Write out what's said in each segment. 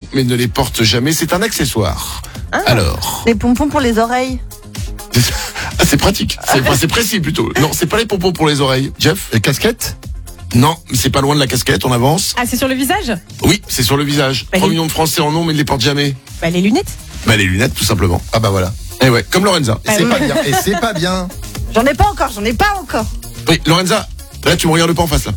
mais ne les porte jamais. C'est un accessoire. Alors. Les pompons pour les oreilles. Ah, c'est pratique. C'est précis plutôt. Non, c'est pas les pompons pour les oreilles. Jeff? Les casquettes? Non, mais c'est pas loin de la casquette, on avance. Ah, c'est sur le visage? Oui, c'est sur le visage. 3 millions de Français en ont, mais ils ne les portent jamais. Bah, les lunettes. Bah, les lunettes, tout simplement. Ah bah voilà. Et ouais, comme Lorenza. Et c'est pas bien. Et c'est pas bien. J'en ai pas encore. Oui, Lorenza, là, tu me regardes pas en face, là.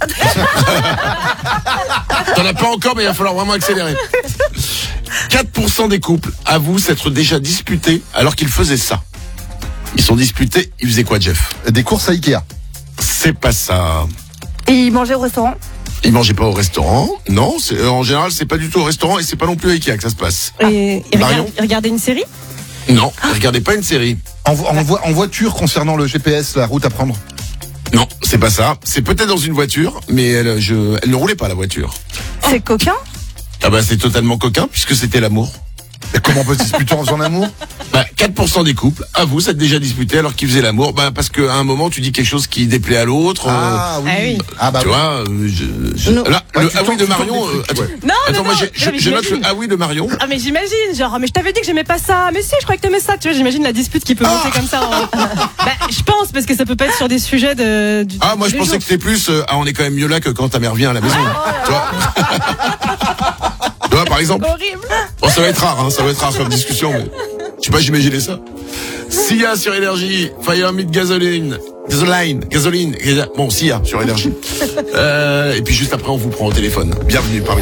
T'en as pas encore, mais il va falloir vraiment accélérer. 4% des couples avouent s'être déjà disputés alors qu'ils faisaient ça. Ils sont disputés, ils faisaient quoi, Jeff? Des courses à Ikea. C'est pas ça. Et ils mangeaient au restaurant. Ils mangeaient pas au restaurant. Non, en général, c'est pas du tout au restaurant et c'est pas non plus à Ikea que ça se passe. Et Marion regarder une série? Non, regardez pas une série. En voiture concernant le GPS, la route à prendre. Non, c'est pas ça. C'est peut-être dans une voiture, mais elle ne roulait pas, la voiture. C'est coquin. Ah bah c'est totalement coquin puisque c'était l'amour. Et comment on peut se disputer en faisant l'amour? Bah 4% des couples avouent s'être déjà disputés alors qu'ils faisaient l'amour. Bah parce qu'à un moment tu dis quelque chose qui déplaît à l'autre. Ah oui. Ah oui. Ah bah Tu oui. vois, Non. là, Ouais, le tu ah oui tentes- de tu tentes Marion. des trucs, Attends, ouais. Non, attends, non, moi non. je Non, mais note le j'imagine. ah oui de Marion. Ah, mais j'imagine, genre, mais je t'avais dit que j'aimais pas ça. Mais si, je croyais que t'aimais ça. Tu vois, j'imagine la dispute qui peut monter comme ça. Bah, je pense, parce que ça peut pas être sur des sujets Ah moi je pensais que c'était plus on est quand même mieux là que quand ta mère vient à la maison. Tu vois Tu vois, par exemple. horrible. Bon, ça va être rare, ça va être rare comme discussion, mais je sais pas, j'imaginais ça. Sia sur Énergie, Fire Meet Gasoline. Bon, Sia sur Énergie. Et puis juste après, on vous prend au téléphone. Bienvenue parmi